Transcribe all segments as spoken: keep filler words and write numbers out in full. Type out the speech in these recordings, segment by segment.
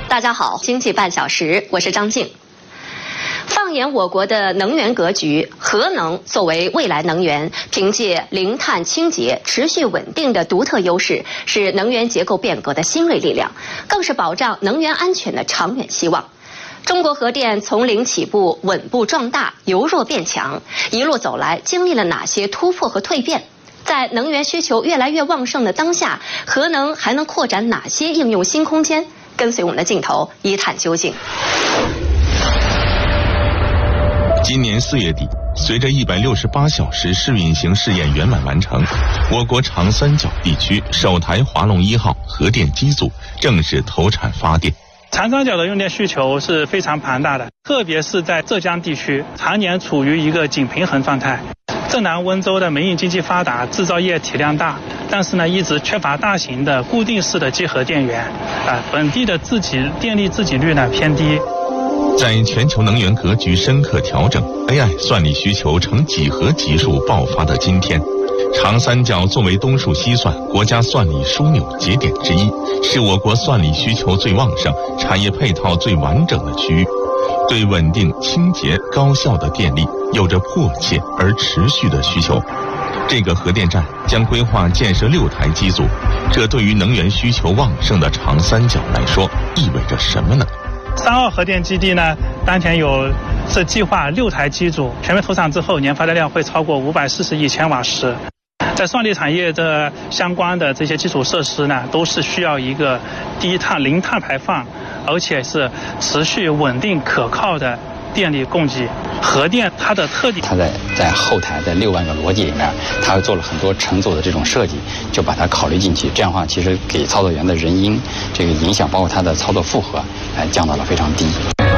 大家好，经济半小时，我是张静。放眼我国的能源格局，核能作为未来能源，凭借零碳、清洁、持续稳定的独特优势，是能源结构变革的新锐力量，更是保障能源安全的长远希望。中国核电从零起步，稳步壮大，由弱变强，一路走来，经历了哪些突破和蜕变？在能源需求越来越旺盛的当下，核能还能扩展哪些应用新空间？跟随我们的镜头一探究竟。 今年四月底，随着一百六十八小时试运行试验圆满完成，我国长三角地区首台华龙一号核电机组正式投产发电。 长三角的用电需求是非常庞大的，特别是在浙江地区，常年处于一个紧平衡状态。浙南温州的民营经济发达，制造业体量大，但是呢，一直缺乏大型的固定式的集合电源，啊，本地的自给电力自给率呢偏低。 在全球能源格局深刻调整 ，A I 算力需求呈几何级数爆发的今天，长三角作为东数西算国家算力枢纽节点之一，是我国算力需求最旺盛、产业配套最完整的区域，对稳定、清洁、高效的电力有着迫切而持续的需求。这个核电站将规划建设六台机组，这对于能源需求旺盛的长三角来说，意味着什么呢？ 三号核电基地呢，当前有是计划六台机组，全面投产之后，年发电量会超过五百四十亿千瓦时。在算力产业的相关的这些基础设施呢，都是需要一个低碳、零碳排放，而且是持续稳定可靠的电力供给。核电它的特点， 它在在后台的六万个逻辑里面，它做了很多乘组的这种设计，就把它考虑进去。这样的话，其实给操作员的人因这个影响，包括它的操作负荷，哎，降到了非常低。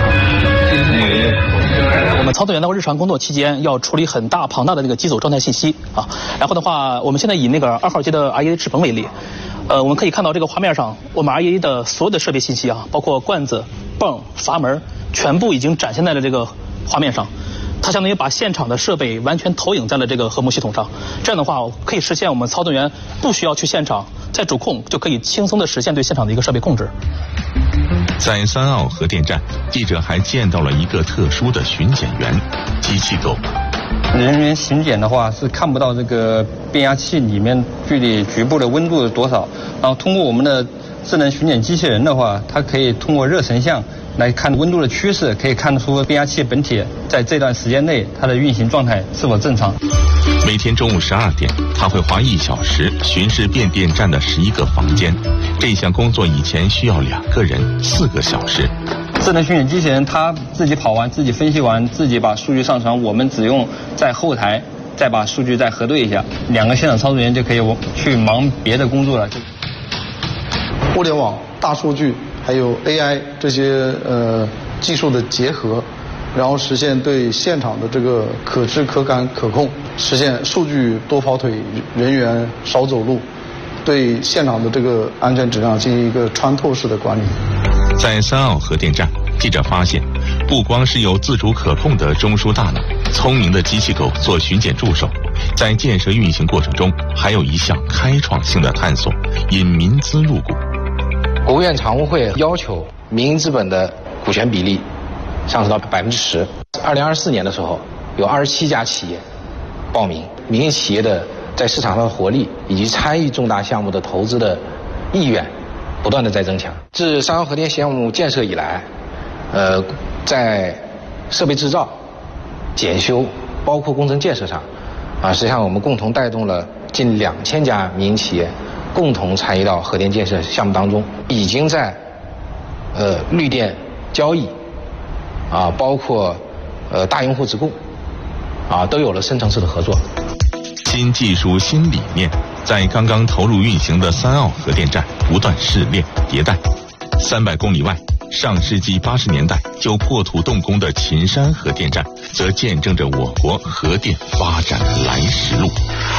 我们操作员在日常工作期间要处理很大庞大的这个机组状态信息啊。然后的话，我们现在以那个二号机的 R E A 齿泵为例，呃，我们可以看到这个画面上，我们 R E A 的所有的设备信息啊，包括罐子、泵、阀门，全部已经展现在了这个画面上。它相当于把现场的设备完全投影在了这个核幕系统上，这样的话可以实现我们操作员不需要去现场，在主控就可以轻松的实现对现场的一个设备控制。 在三澳核电站，记者还见到了一个特殊的巡检员机器狗。 人员巡检的话是看不到这个变压器里面具体局部的温度是多少，然后通过我们的智能巡检机器人的话，它可以通过热成像来看温度的趋势，可以看得出变压器本体在这段时间内它的运行状态是否正常。 每天中午十二点，他会花一小时巡视变电站的十一个房间。这项工作以前需要两个人，四个小时。 智能巡检机器人它自己跑完、自己分析完、自己把数据上传，我们只用在后台再把数据再核对一下，两个现场操作员就可以去忙别的工作了。 互联网、大数据还有 A I 这些呃技术的结合，然后实现对现场的这个可知、可感、可控，实现数据多跑腿，人员少走路，对现场的这个安全质量进行一个穿透式的管理。 在三澳核电站，记者发现，不光是有自主可控的中枢大脑、聪明的机器狗做巡检助手，在建设运行过程中，还有一项开创性的探索——引民资入股。 国务院常务会要求民营资本的股权比例上升到百分之十。二零二四年的时候，有二十七家企业报名，民营企业的在市场上的活力以及参与重大项目的投资的意愿，不断的在增强。自三号核电项目建设以来，呃，在设备制造、检修，包括工程建设上，啊，实际上我们共同带动了近两千家民营企业共同参与到核电建设项目当中，已经在呃绿电交易啊，包括呃大用户直供啊，都有了深层次的合作。 新技术、新理念，在刚刚投入运行的三澳核电站不断试炼迭代。三百公里外，上世纪八十年代就破土动工的秦山核电站，则见证着我国核电发展的来时路。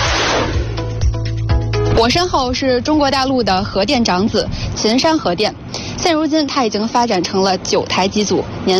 我身后是中国大陆的核电长子秦山核电，现如今它已经发展成了九台机组，年